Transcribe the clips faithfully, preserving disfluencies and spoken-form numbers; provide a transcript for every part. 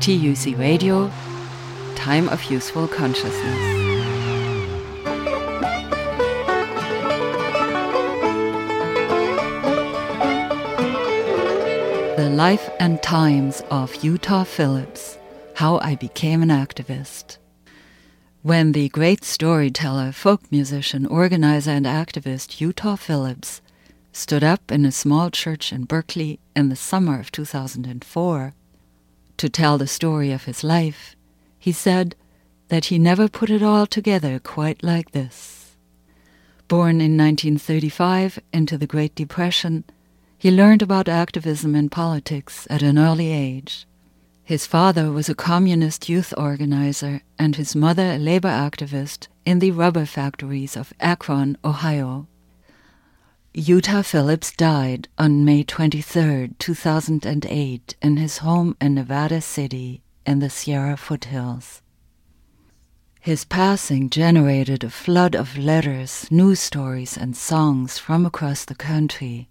T U C Radio, Time of Useful Consciousness. The Life and Times of Utah Phillips, How I Became an Activist. When the great storyteller, folk musician, organizer, and activist Utah Phillips stood up in a small church in Berkeley in the summer of two thousand four to tell the story of his life, he said that he never put it all together quite like this. Born in nineteen thirty-five into the Great Depression, he learned about activism and politics at an early age. His father was a communist youth organizer and his mother a labor activist in the rubber factories of Akron, Ohio. Utah Phillips died on May twenty-third, two thousand eight, in his home in Nevada City in the Sierra foothills. His passing generated a flood of letters, news stories, and songs from across the country.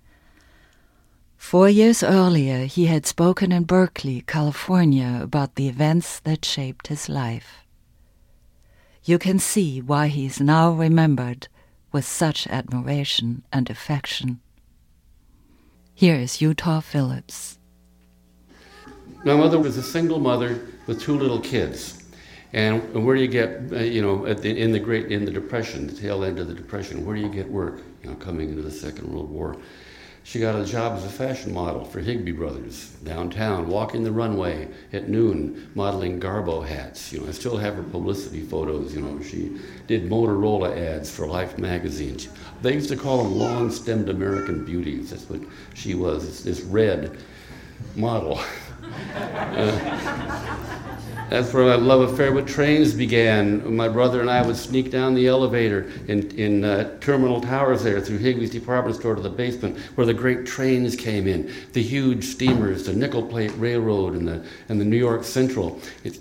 Four years earlier, he had spoken in Berkeley, California, about the events that shaped his life. You can see why he is now remembered with such admiration and affection. Here is Utah Phillips. My mother was a single mother with two little kids. And, and where do you get, uh, you know, at the, in the great, in the Depression, the tail end of the Depression, where do you get work, you know, coming into the Second World War? She got a job as a fashion model for Higbee Brothers downtown, walking the runway at noon, modeling Garbo hats. You know, I still have her publicity photos. You know, she did Motorola ads for Life magazine. She, they used to call them long-stemmed American beauties. That's what she was. It's this red model. Uh, That's where my love affair with trains began. My brother and I would sneak down the elevator in, in uh, Terminal Towers there through Higbee's department store to the basement where the great trains came in, the huge steamers, the Nickel Plate Railroad and the, and the New York Central. It,